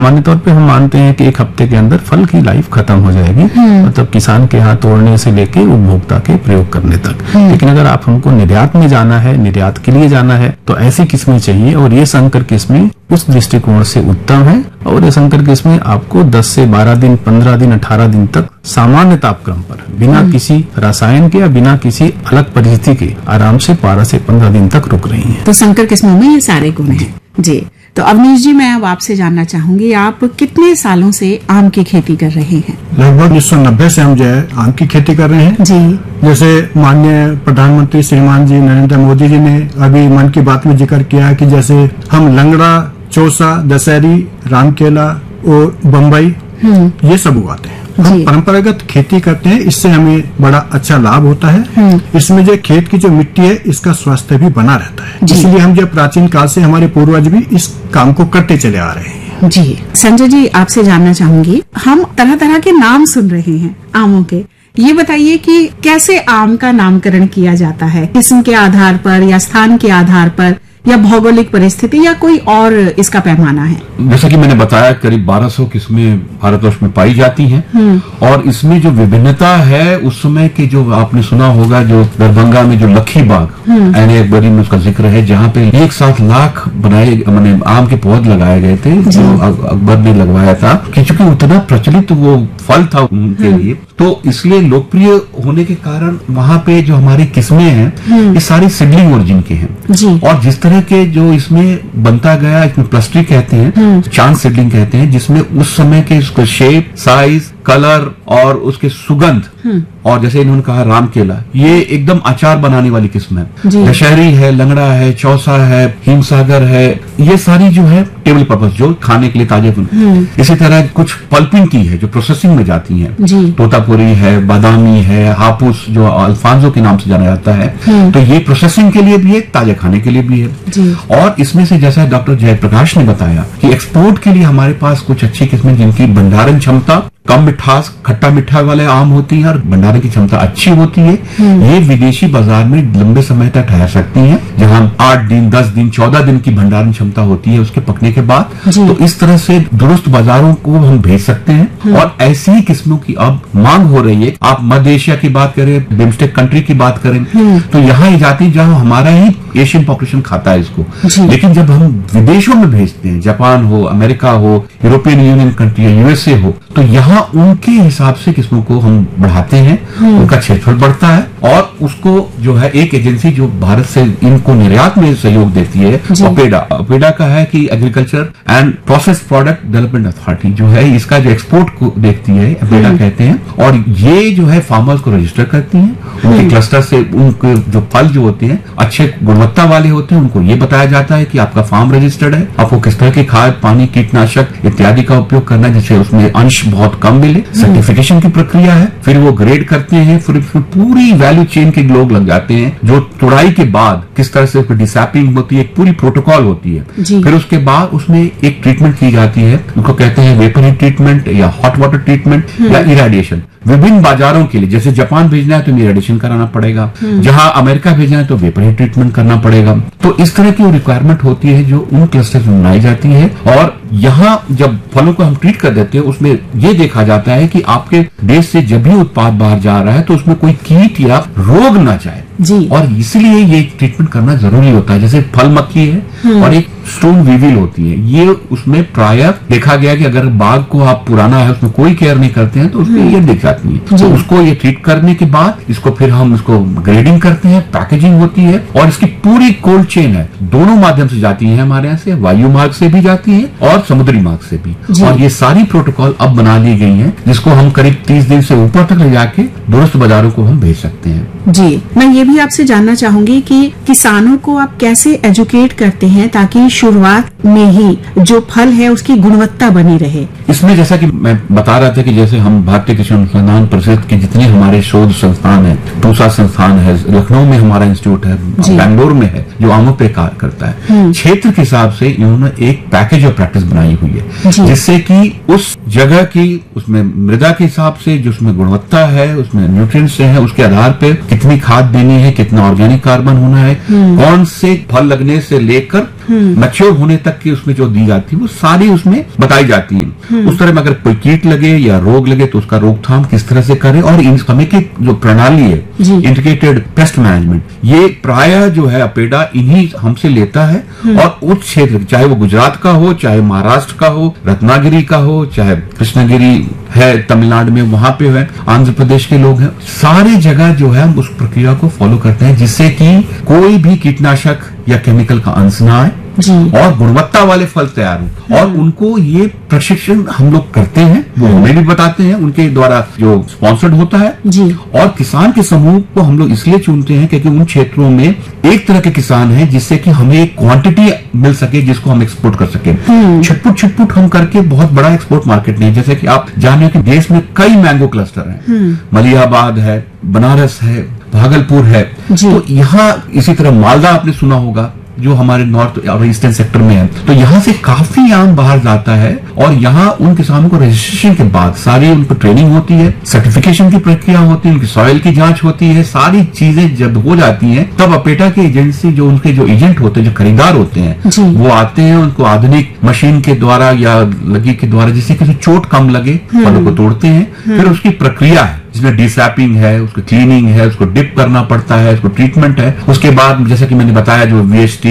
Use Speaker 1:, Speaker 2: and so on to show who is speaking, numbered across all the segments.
Speaker 1: सामान्य तौर पे हम मानते हैं कि 1 हफ्ते के अंदर फल की लाइफ खत्म हो जाएगी, मतलब किसान के हाथ तोड़ने से लेके उपभोक्ता के प्रयोग करने तक। लेकिन अगर आप हमको निर्यात में जाना है, निर्यात के लिए जाना है, तो ऐसी किस्में चाहिए, और ये संकर किस्में उस दृष्टिकोण से उत्तम है। और ये संकर किस्में आपको 10 से 12 दिन, 15 दिन, 18 दिन तक सामान्य तापक्रम पर बिना किसी रसायन के या बिना किसी अलग परिस्थिति के आराम से 12 से 15 दिन तक रुक रही हैं।
Speaker 2: तो संकर किस्मों में ये सारे गुण हैं जी। तो अवनीश जी, मैं अब आपसे जानना चाहूंगी, आप कितने सालों से आम की खेती कर रहे हैं?
Speaker 3: लगभग 1990 से हम जो है आम की खेती कर रहे हैं जी। जैसे माननीय प्रधानमंत्री श्रीमान जी नरेंद्र मोदी जी ने अभी मन की बात में जिक्र किया कि जैसे हम लंगड़ा, चौसा, दशहरी, रामकेला और बम्बई ये सब उगाते हैं। हम परंपरागत खेती करते हैं, इससे हमें बड़ा अच्छा लाभ होता है। इसमें जो खेत की जो मिट्टी है, इसका स्वास्थ्य भी बना रहता है। इसलिए हम जो प्राचीन काल से हमारे पूर्वज भी इस काम को करते चले आ रहे हैं
Speaker 2: जी। संजय जी, आपसे जानना चाहूंगी, हम तरह तरह के नाम सुन रहे हैं आमों के, ये बताइए कि कैसे आम का नामकरण किया जाता है? किस्म के आधार पर या स्थान के आधार पर या भौगोलिक परिस्थिति या कोई और इसका पैमाना है?
Speaker 4: जैसा कि मैंने बताया, करीब 1200 किस्में भारतवर्ष में पाई जाती हैं। और इसमें जो विभिन्नता है, उस समय के जो आपने सुना होगा, जो दरभंगा में जो लखी बाग ऐन अकबरी में उसका जिक्र है, जहाँ पे 1 साथ लाख बनाए मैंने आम के पौध लगाए गए थे, जो अकबर ने लगवाया था, क्योंकि उतना प्रचलित वो फल था उनके लिए। तो इसलिए लोकप्रिय होने के कारण वहाँ पे जो हमारी किस्में हैं, ये सारी सिडलिंग ओरिजिन के हैं। और जिस तरह के जो इसमें बनता गया, इसमें प्लस्ट्री कहते हैं, चांद सीडलिंग कहते हैं, जिसमें उस समय के उसका शेप, साइज, कलर और उसके सुगंध, और जैसे इन्होंने कहा रामकेला, ये एकदम अचार बनाने वाली किस्म है। दशहरी है, लंगड़ा है, चौसा है, हिमसागर है, ये सारी जो है टेबल पर्पस, जो खाने के लिए ताजे फल। इसी तरह कुछ पल्पिंग की है, जो प्रोसेसिंग में जाती है, तोतापुरी है, बादामी है, हापुस जो अल्फांसो के नाम से जाना जाता है, तो ये प्रोसेसिंग के लिए भी है, ताजे खाने के लिए भी है। और इसमें से जैसा डॉक्टर जयप्रकाश ने बताया कि एक्सपोर्ट के लिए हमारे पास कुछ अच्छी किस्में जिनकी भंडारण क्षमता, कम मिठास, खट्टा मीठा वाले आम होती है और भंडारण की क्षमता अच्छी होती है, ये विदेशी बाजार में लंबे समय तक ठहर सकती हैं, जहां 8 दिन, 10 दिन, 14 दिन की भंडारण क्षमता होती है उसके पकने के बाद। तो इस तरह से दुरुस्त बाजारों को हम भेज सकते हैं। और ऐसी ही किस्मों की अब मांग हो रही है। आप मध्य एशिया की बात करें, बिम्स्टेक कंट्री की बात करें, तो यहाँ ये जाती है जहां हमारा ही एशियन पॉपुलेशन खाता है इसको। लेकिन जब हम विदेशों में भेजते हैं, जापान हो, अमेरिका हो, यूरोपियन यूनियन कंट्री, यूएसए हो, तो यहाँ उनके हिसाब से किस्मों को हम बढ़ाते हैं, उनका क्षेत्रफल बढ़ता है। और उसको जो है एक एजेंसी जो भारत से इनको निर्यात में सहयोग देती है, अपेडा का है कि agriculture and process product development authority जो है, इसका जो एक्सपोर्ट को देखती है, अपेडा कहते हैं। और ये जो है फार्मर्स को रजिस्टर करती है, उनके क्लस्टर से उनके जो फल जो होते हैं अच्छे गुणवत्ता वाले होते हैं, उनको ये बताया जाता है कि आपका फार्म रजिस्टर्ड है, आपको किस तरह की खाद, पानी, कीटनाशक इत्यादि का उपयोग करना है, जिससे उसमें अंश बहुत कम मिले। सर्टिफिकेशन की प्रक्रिया है, फिर वो ग्रेड करते हैं, फिर पूरी वैल्यू चेन के लोग लग जाते हैं, जो तुड़ाई के बाद किस तरह से डिसैपलिंग होती है, एक पूरी प्रोटोकॉल होती है। फिर उसके बाद उसमें एक ट्रीटमेंट की जाती है, उनको कहते हैं वेपर हीट ट्रीटमेंट या हॉट वाटर ट्रीटमेंट या इरेडिएशन। विभिन्न बाजारों के लिए, जैसे जापान भेजना है तो इरेडिएशन कराना पड़ेगा, जहां अमेरिका भेजना है तो वेपर हीट ट्रीटमेंट करना पड़ेगा। तो इस तरह की रिक्वायरमेंट होती है जो उन क्लस्टर में बनाई जाती है। और यहाँ जब फलों को हम ट्रीट कर देते हैं, उसमें ये देखा जाता है कि आपके देश से जब भी उत्पाद बाहर जा रहा है तो उसमें कोई कीट या रोग ना जाए, और इसलिए ये ट्रीटमेंट करना जरूरी होता है। जैसे फल मक्खी है और एक स्टोन वीविल होती है, ये उसमें प्रायः देखा गया कि अगर बाग को आप पुराना है उसमें कोई केयर नहीं करते हैं तो उसमें ये दिख जाती है। तो उसको ये ट्रीट करने के बाद इसको फिर हम इसको ग्रेडिंग करते हैं, पैकेजिंग होती है, और इसकी पूरी कोल्ड चेन है, दोनों माध्यम से जाती है हमारे यहाँ से, वायु मार्ग से भी जाती है और समुद्री मार्ग से भी। और ये सारी प्रोटोकॉल अब बना ली गई है, जिसको हम करीब 30 दिन से ऊपर तक ले जाके दुरुस्त बाजारों को हम भेज सकते हैं।
Speaker 2: जी, मैं ये भी आपसे जानना चाहूंगी कि किसानों को आप कैसे एजुकेट करते हैं ताकि शुरुआत में ही जो फल है उसकी गुणवत्ता बनी रहे?
Speaker 4: इसमें जैसा कि मैं बता रहा था कि जैसे हम भारतीय कृषि अनुसंधान परिषद के जितने हमारे शोध संस्थान है, टूसा संस्थान है, लखनऊ में हमारा इंस्टीट्यूट है, बैंगलोर में है, जो आमों पे कार्य करता है, क्षेत्र के हिसाब से इन्होंने एक पैकेज ऑफ प्रैक्टिस बनाई हुई है, जिससे कि उस जगह की, उसमें मृदा के हिसाब से जो उसमें गुणवत्ता है, उसमें न्यूट्रिएंट्स है, उसके आधार पर कितनी खाद देनी है, कितना ऑर्गेनिक कार्बन होना है, कौन से फल लगने से लेकर मैच्योर होने तक की उसमें जो दी जाती है वो सारी उसमें बताई जाती है। उस तरह में अगर कोई कीट लगे या रोग लगे तो उसका रोकथाम किस तरह से करें, और इन समय की जो प्रणाली है इंटीग्रेटेड पेस्ट मैनेजमेंट, ये प्राय जो है अपेडा इन्हीं हमसे लेता है। और उस क्षेत्र चाहे वो गुजरात का हो, चाहे महाराष्ट्र का हो, रत्नागिरी का हो, चाहे कृष्णगिरी है तमिलनाडु में, वहां पे है आंध्र प्रदेश के लोग हैं, सारी जगह जो है हम उस प्रक्रिया को फॉलो करते हैं जिससे कि कोई भी कीटनाशक या केमिकल का अंश ना आए और गुणवत्ता वाले फल तैयार हो। और उनको ये प्रशिक्षण हम लोग करते हैं, वो हमें भी बताते हैं, उनके द्वारा जो स्पॉन्सर्ड होता है और किसान के समूह को हम लोग इसलिए चुनते हैं क्योंकि उन क्षेत्रों में एक तरह के किसान हैं जिससे कि हमें एक क्वांटिटी मिल सके जिसको हम एक्सपोर्ट कर सके। छिटपुट हम करके बहुत बड़ा एक्सपोर्ट मार्केट नहीं, जैसे कि आप जानिए कि देश में कई मैंगो क्लस्टर हैं, मलियाबाद है, बनारस है, भागलपुर है, तो यहाँ इसी तरह मालदा आपने सुना होगा जो हमारे नॉर्थ और ईस्टर्न सेक्टर में है। तो यहाँ से काफी आम बाहर जाता है और यहाँ उन किसानों को रजिस्ट्रेशन के बाद सारी उनको ट्रेनिंग होती है, सर्टिफिकेशन की प्रक्रिया होती है, उनकी सॉइल की जांच होती है, सारी चीजें जब हो जाती हैं तब अपेटा की एजेंसी जो उनके जो एजेंट होते हैं, जो खरीदार होते हैं, वो आते हैं, उनको आधुनिक मशीन के द्वारा या लगी के द्वारा जिससे किसी चोट कम लगे फलों को तोड़ते हैं। फिर उसकी प्रक्रिया है जिसमें डिसैपिंग है, उसको क्लीनिंग है, उसको डिप करना पड़ता है, उसको ट्रीटमेंट है। उसके बाद जैसे कि मैंने बताया जो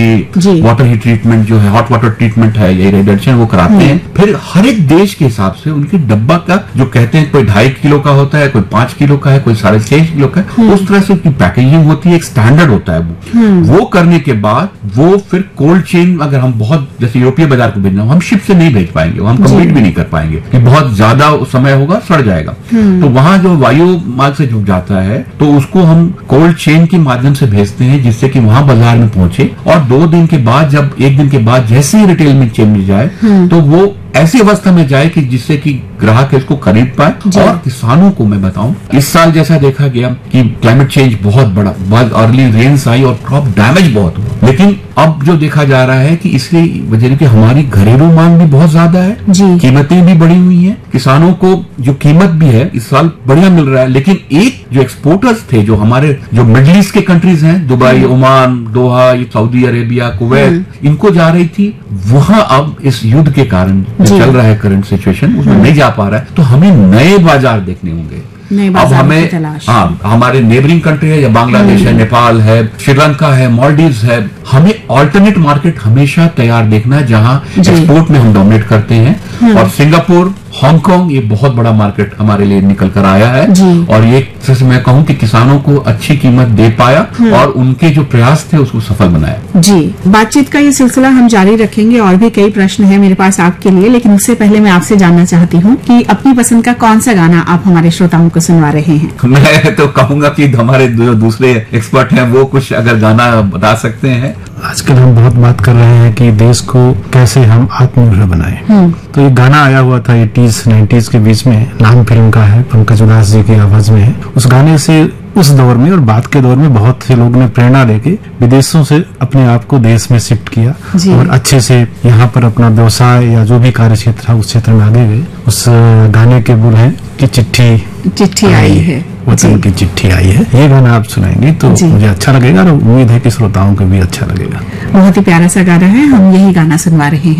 Speaker 4: VHT वाटर हीट ट्रीटमेंट जो है, हॉट वाटर ट्रीटमेंट है या इरिडेशन वो कराते हैं। फिर हर एक देश के हिसाब से उनके डब्बा का जो कहते हैं कोई 2.5 किलो का होता है, कोई 5 किलो का है, कोई 6.5 किलो का है, उस तरह से उसकी पैकेजिंग होती है, एक स्टैंडर्ड होता है वो करने के बाद वो फिर कोल्ड चेन, अगर हम बहुत जैसे यूरोपीय बाजार को भेजना हो, हम शिप से नहीं भेज पाएंगे, हम कम्पीट भी नहीं कर पाएंगे कि बहुत ज्यादा समय होगा, सड़ जाएगा। तो वहां जो वायु मार्ग से जुड़ जाता है तो उसको हम कोल्ड चेन के माध्यम से भेजते हैं जिससे कि वहां बाजार में पहुंचे और 2 दिन के बाद, जब 1 दिन के बाद जैसे ही रिटेल में चेन में जाए तो वो ऐसी अवस्था में जाए कि जिससे कि ग्राहक इसको खरीद पाए। और किसानों को मैं बताऊं, इस साल जैसा देखा गया कि क्लाइमेट चेंज बहुत बड़ा, बहुत अर्ली रेन्स आई और क्रॉप डैमेज बहुत हुआ, लेकिन अब जो देखा जा रहा है कि इसकी वजह कि हमारी घरेलू मांग भी बहुत ज्यादा है, कीमतें भी बढ़ी हुई हैं, किसानों को जो कीमत भी है इस साल बढ़िया मिल रहा है। लेकिन एक जो एक्सपोर्टर्स थे, जो हमारे जो मिडिल ईस्ट के कंट्रीज हैं, दुबई, ओमान, दोहा, सऊदी अरेबिया, कुवैत, इनको जा रही थी, वहां अब इस युद्ध के कारण चल रहा है करंट सिचुएशन, उसमें नहीं जा पा रहा है, तो हमें नए बाजार देखने होंगे। अब हमें हमारे नेबरिंग कंट्री है, या बांग्लादेश है, नेपाल है, श्रीलंका है, मालदीव्स है, हमें ऑल्टरनेट मार्केट हमेशा तैयार देखना है जहां एक्सपोर्ट में हम डोमिनेट करते हैं। और सिंगापुर, हांगकांग, ये बहुत बड़ा मार्केट हमारे लिए निकल कर आया है और ये से मैं कहूं कि किसानों को अच्छी कीमत दे पाया और उनके जो प्रयास थे उसको सफल बनाया।
Speaker 2: जी, बातचीत का ये सिलसिला हम जारी रखेंगे और भी कई प्रश्न हैं मेरे पास आपके लिए, लेकिन उससे पहले मैं आपसे जानना चाहती हूँ कि अपनी पसंद का कौन सा गाना आप हमारे श्रोताओं को सुनवा रहे हैं।
Speaker 4: मैं तो कहूंगा कि हमारे जो दूसरे एक्सपर्ट हैं वो कुछ अगर गाना बता सकते हैं।
Speaker 1: आजकल हम बहुत बात कर रहे हैं कि देश को कैसे हम आत्मनिर्भर बनाए, तो ये गाना आया हुआ था 80s 90s के बीच में, नाम फिल्म का है, पंकज उधास जी की आवाज में है। उस गाने से उस दौर में और बाद के दौर में बहुत से लोग ने प्रेरणा लेके विदेशों से अपने आप को देश में शिफ्ट किया और अच्छे से यहाँ पर अपना व्यवसाय या जो भी कार्य क्षेत्र है उस क्षेत्र में आगे गए। उस गाने के बोल है कि चिट्ठी आई है, वतन की चिट्ठी आई है। ये गाना आप सुनाएंगे तो मुझे अच्छा लगेगा और उम्मीद है कि श्रोताओं को भी अच्छा लगेगा।
Speaker 2: बहुत ही प्यारा सा गाना है, हम यही गाना सुनवा रहे हैं।